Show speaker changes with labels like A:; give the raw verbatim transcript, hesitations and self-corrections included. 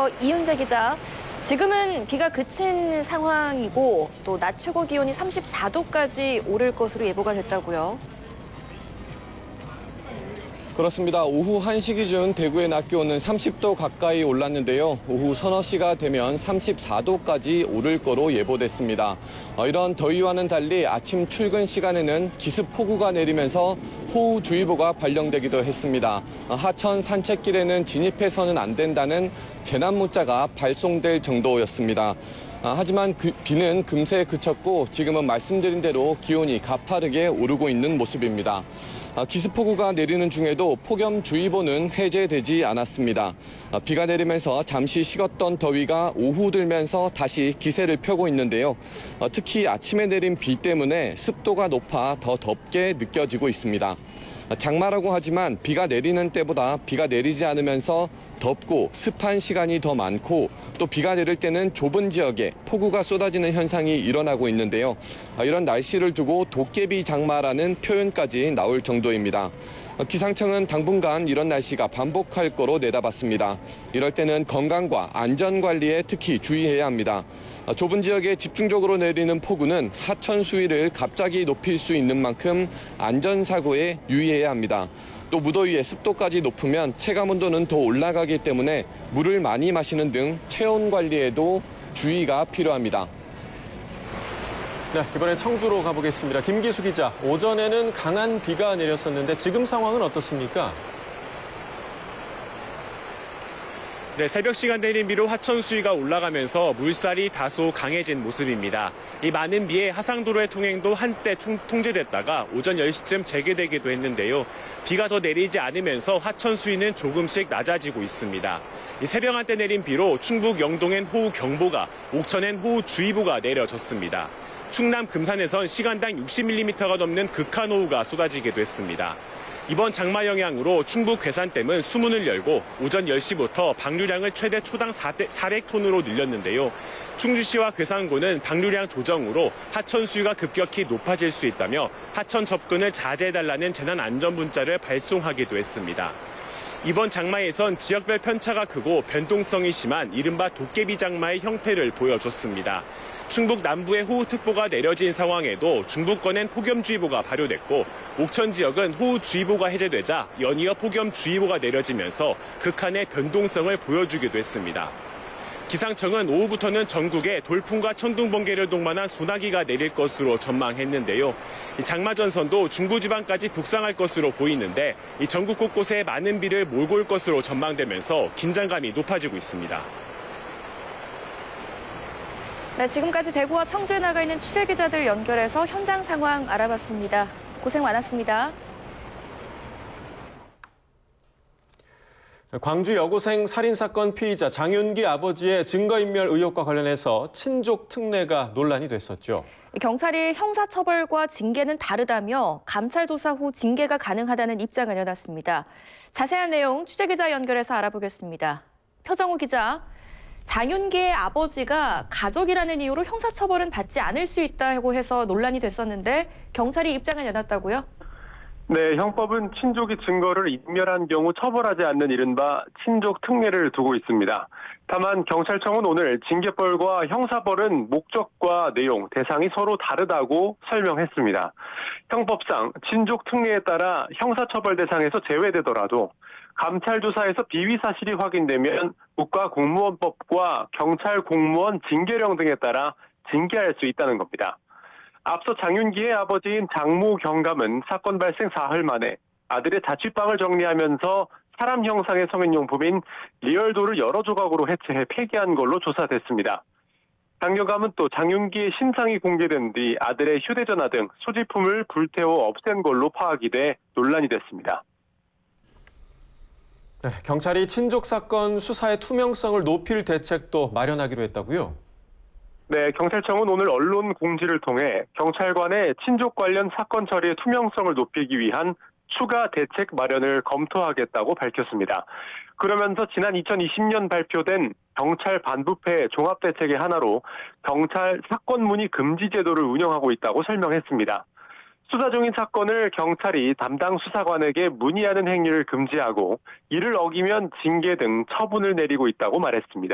A: 뉴스에서 이윤재 기자. 지금은 비가 그친 상황이고 또 낮 최고 기온이 삼십사 도까지 오를 것으로 예보가 됐다고요.
B: 그렇습니다. 오후 한 시 기준 대구의 낮 기온은 삼십 도 가까이 올랐는데요. 오후 서너 시가 되면 삼십사 도까지 오를 거로 예보됐습니다. 어, 이런 더위와는 달리 아침 출근 시간에는 기습폭우가 내리면서 호우주의보가 발령되기도 했습니다. 어, 하천 산책길에는 진입해서는 안 된다는 재난 문자가 발송될 정도였습니다. 아, 하지만 그 비는 금세 그쳤고 지금은 말씀드린 대로 기온이 가파르게 오르고 있는 모습입니다. 아, 기습폭우가 내리는 중에도 폭염주의보는 해제되지 않았습니다. 아, 비가 내리면서 잠시 식었던 더위가 오후 들면서 다시 기세를 펴고 있는데요. 아, 특히 아침에 내린 비 때문에 습도가 높아 더 덥게 느껴지고 있습니다. 장마라고 하지만 비가 내리는 때보다 비가 내리지 않으면서 덥고 습한 시간이 더 많고 또 비가 내릴 때는 좁은 지역에 폭우가 쏟아지는 현상이 일어나고 있는데요. 이런 날씨를 두고 도깨비 장마라는 표현까지 나올 정도입니다. 기상청은 당분간 이런 날씨가 반복할 거로 내다봤습니다. 이럴 때는 건강과 안전관리에 특히 주의해야 합니다. 좁은 지역에 집중적으로 내리는 폭우는 하천 수위를 갑자기 높일 수 있는 만큼 안전사고에 유의해야 합니다. 또 무더위에 습도까지 높으면 체감온도는 더 올라가기 때문에 물을 많이 마시는 등 체온 관리에도 주의가 필요합니다.
C: 네, 이번엔 청주로 가보겠습니다. 김기수 기자, 오전에는 강한 비가 내렸었는데 지금 상황은 어떻습니까?
D: 네, 새벽 시간 내린 비로 하천 수위가 올라가면서 물살이 다소 강해진 모습입니다. 이 많은 비에 하상도로의 통행도 한때 통제됐다가 오전 열 시쯤 재개되기도 했는데요. 비가 더 내리지 않으면서 하천 수위는 조금씩 낮아지고 있습니다. 이 새벽 한때 내린 비로 충북 영동엔 호우경보가, 옥천엔 호우주의보가 내려졌습니다. 충남 금산에선 시간당 육십 밀리미터가 넘는 극한호우가 쏟아지기도 했습니다. 이번 장마 영향으로 충북 괴산댐은 수문을 열고 오전 열 시부터 방류량을 최대 초당 사백 톤으로 늘렸는데요. 충주시와 괴산군은 방류량 조정으로 하천 수위가 급격히 높아질 수 있다며 하천 접근을 자제해달라는 재난안전문자를 발송하기도 했습니다. 이번 장마에선 지역별 편차가 크고 변동성이 심한 이른바 도깨비 장마의 형태를 보여줬습니다. 충북 남부에 호우특보가 내려진 상황에도 중부권엔 폭염주의보가 발효됐고 옥천 지역은 호우주의보가 해제되자 연이어 폭염주의보가 내려지면서 극한의 변동성을 보여주기도 했습니다. 기상청은 오후부터는 전국에 돌풍과 천둥, 번개를 동반한 소나기가 내릴 것으로 전망했는데요. 장마 전선도 중부지방까지 북상할 것으로 보이는데 이 전국 곳곳에 많은 비를 몰고 올 것으로 전망되면서 긴장감이 높아지고 있습니다.
A: 네, 지금까지 대구와 청주에 나가 있는 취재기자들 연결해서 현장 상황 알아봤습니다. 고생 많았습니다.
C: 광주 여고생 살인사건 피의자 장윤기 아버지의 증거인멸 의혹과 관련해서 친족 특례가 논란이 됐었죠.
A: 경찰이 형사처벌과 징계는 다르다며 감찰 조사 후 징계가 가능하다는 입장을 내놨습니다. 자세한 내용 취재기자 연결해서 알아보겠습니다. 표정우 기자, 장윤기의 아버지가 가족이라는 이유로 형사처벌은 받지 않을 수 있다고 해서 논란이 됐었는데 경찰이 입장을 내놨다고요?
E: 네, 형법은 친족이 증거를 인멸한 경우 처벌하지 않는 이른바 친족 특례를 두고 있습니다. 다만 경찰청은 오늘 징계벌과 형사벌은 목적과 내용, 대상이 서로 다르다고 설명했습니다. 형법상 친족 특례에 따라 형사처벌 대상에서 제외되더라도 감찰 조사에서 비위 사실이 확인되면 국가공무원법과 경찰 공무원 징계령 등에 따라 징계할 수 있다는 겁니다. 앞서 장윤기의 아버지인 장모 경감은 사건 발생 사흘 만에 아들의 자취방을 정리하면서 사람 형상의 성인용품인 리얼도를 여러 조각으로 해체해 폐기한 걸로 조사됐습니다. 장 경감은 또 장윤기의 신상이 공개된 뒤 아들의 휴대전화 등 소지품을 불태워 없앤 걸로 파악이 돼 논란이 됐습니다.
C: 네, 경찰이 친족 사건 수사의 투명성을 높일 대책도 마련하기로 했다고요?
E: 네, 경찰청은 오늘 언론 공지를 통해 경찰관의 친족 관련 사건 처리의 투명성을 높이기 위한 추가 대책 마련을 검토하겠다고 밝혔습니다. 그러면서 지난 이천이십 년 발표된 경찰 반부패 종합대책의 하나로 경찰 사건문의 금지 제도를 운영하고 있다고 설명했습니다. 수사 중인 사건을 경찰이 담당 수사관에게 문의하는 행위를 금지하고 이를 어기면 징계 등 처분을 내리고 있다고 말했습니다.